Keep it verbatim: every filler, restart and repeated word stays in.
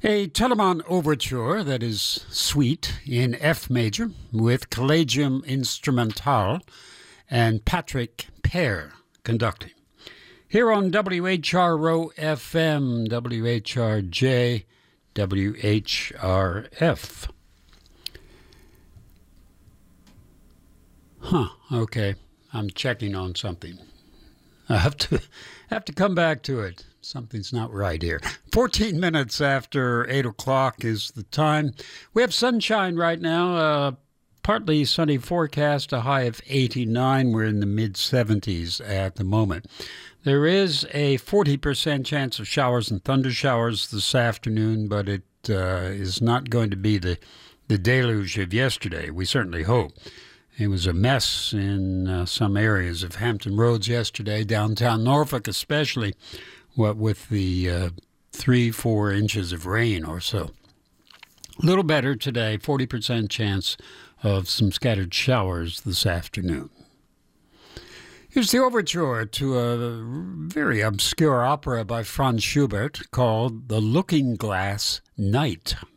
A Telemann overture that is suite in F major with Collegium Instrumental and Patrick Pear conducting. Here on W H R O F M, W H R J, W H R F. Huh, okay. I'm checking on something. I have to have to come back to it. Something's not right here. fourteen minutes after eight o'clock is the time. We have sunshine right now, uh, partly sunny forecast, a high of eighty-nine. We're in the mid-seventies at the moment. There is a forty percent chance of showers and thunder showers this afternoon, but it uh, is not going to be the, the deluge of yesterday. We certainly hope. It was a mess in uh, some areas of Hampton Roads yesterday, downtown Norfolk especially, what with the uh, three, four inches of rain or so. A little better today, forty percent chance of some scattered showers this afternoon. Here's the overture to a very obscure opera by Franz Schubert called The Looking Glass Night.